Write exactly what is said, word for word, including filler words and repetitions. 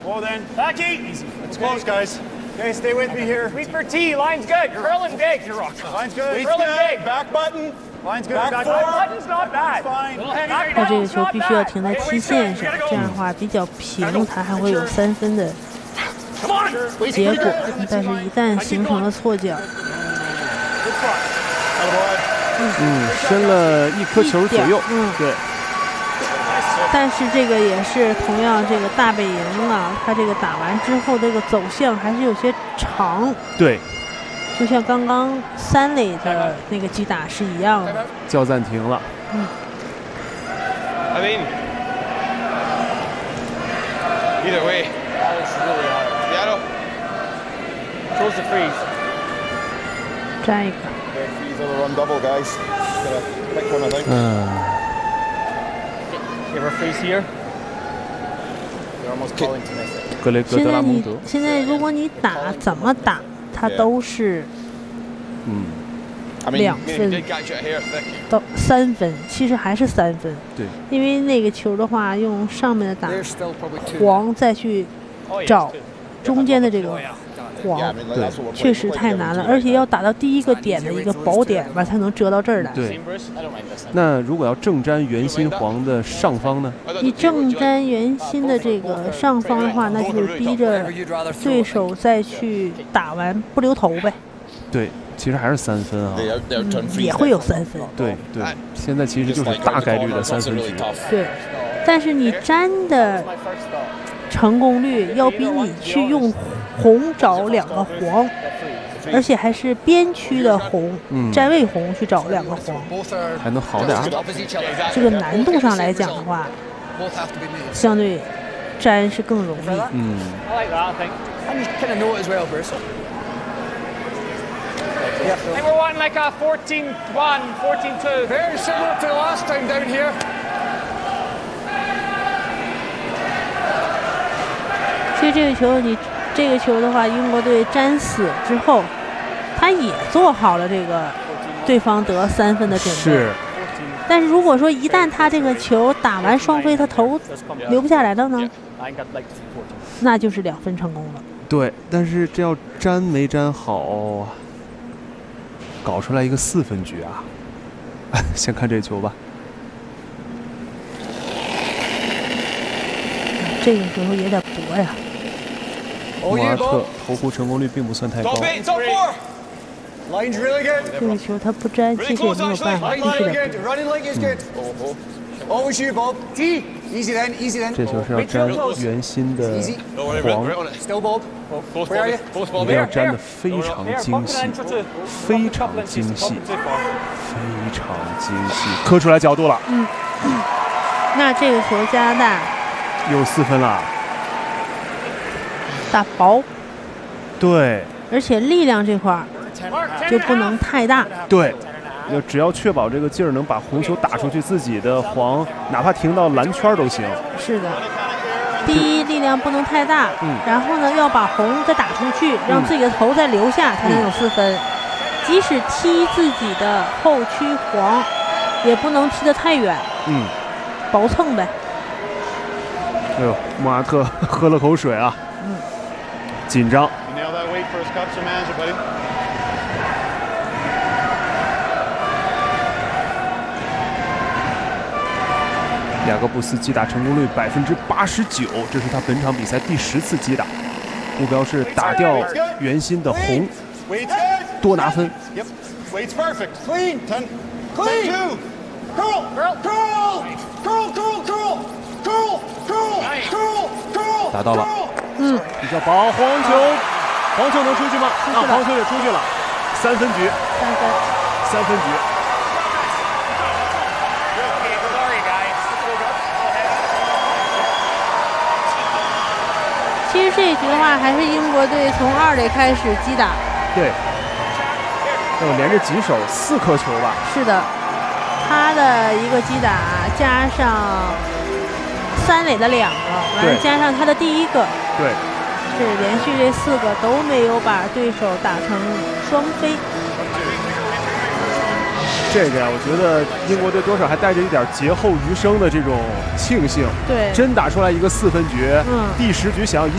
Well then, Becky. It's close, guys. Okay, stay with me here. Sweet for T. Line's good. Curling big. You're wrong. Line's good. Curling big. Back button. Line's good. Back, Back back four. button's not bad. Fine. Back 那这个 button's 球 not 必须要 bad. 停在七线上，这样的话比较平，它还会有三分的结果。但是，一旦形成了错脚， 嗯，伸了一颗球左右， 嗯， 对。 但是这个也是同样，这个大本营啊，它这个打完之后这个走向还是有些长。 对。 就像刚刚三垒的那个击打是一样的。 叫暂停了。 嗯。 I mean, either way. Yeah, no. Chose to freeze. 摘一个。 Freeze or run double, guys. Gotta pick one, I think. 嗯。 Give her freeze here. They're almost calling to miss it. 格雷格德拉蒙德。 现在如果你打怎么打，它都是嗯两分到三分，其实还是三分。 对， 因为那个球的话，用上面的打黄再去找中间的这个黄， 对， 确实太难了，而且要打到第一个点的一个薄点吧，才能折到这儿来。 对。那如果要正沾圆心黄的上方呢？ 你正沾圆心的这个上方的话，那就是逼着对手再去打完不留头呗。 对，其实还是三分啊， 嗯、也会有三分。 对对，现在其实就是大概率的三分局。 对，但是你沾的成功率要比你去用红找两个黄，而且还是边区的红， 嗯、 站位红去找两个黄， 还能好点儿。 这个难度上来讲的话，相对沾是更容易。 嗯。 I think we're wanting like a fourteen one, fourteen two. Very similar to the last time down here. 其实这个球，你这个球的话，英国队沾死之后，他也做好了这个对方得三分的准备。 是。 但是如果说一旦他这个球打完双飞，他头留不下来了呢，那就是两分成功了。 对，但是这要沾没沾好，搞出来一个四分局啊！先看这球吧。 这个时候也得搏呀。 莫阿特投壶成功率并不算太高。 这个球他不沾，其实也没有办法，必须得搏。 这球是要沾圆心的黄，一定要沾得非常精细，非常精细，非常精细，磕出来角度了。 嗯，嗯那这个球加拿大有四分了， 打薄， 对， 而且力量这块就不能太大， 对。要只要确保这个劲儿能把红球打出去，自己的黄哪怕停到篮圈都行。 是的，第一力量不能太大， 嗯， 然后呢要把红再打出去，让自己的头再留下，才能有四分。嗯、即使踢自己的后区黄，也不能踢得太远， 嗯， 薄蹭呗。 哎呦，莫阿特喝了口水啊， 嗯， 紧张。雅各布斯击打成功率百分之八十九，这是他本场比赛第十次击打，目标是打掉圆心的红，多拿分。打到了， 嗯， 比较薄，黄球，黄球能出去吗？啊，黄球也出去了，三分局， 三分， 三分局。 其实这一局的话，还是英国队从二垒开始击打。 对，有连着几手四颗球吧。 是的，他的一个击打加上三垒的两个，完了加上他的第一个， 对， 是连续这四个都没有把对手打成双飞。 这个呀，我觉得英国队多少还带着一点劫后余生的这种庆幸。 对， 真打出来一个四分局， 嗯， 第十局想要一